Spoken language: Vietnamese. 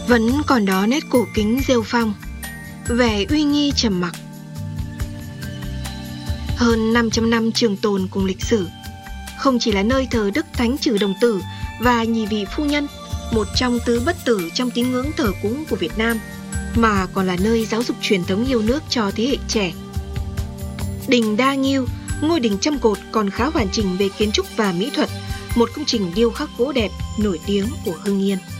Vẫn còn đó nét cổ kính rêu phong, vẻ uy nghi trầm mặc. Hơn 500 năm trường tồn cùng lịch sử, không chỉ là nơi thờ Đức Thánh Trừ Đồng Tử và Nhì Vị Phu Nhân, một trong tứ bất tử trong tín ngưỡng thờ cúng của Việt Nam, mà còn là nơi giáo dục truyền thống yêu nước cho thế hệ trẻ. Đình Đa Nghiêu, ngôi đình trăm cột còn khá hoàn chỉnh về kiến trúc và mỹ thuật, một công trình điêu khắc gỗ đẹp nổi tiếng của Hưng Yên.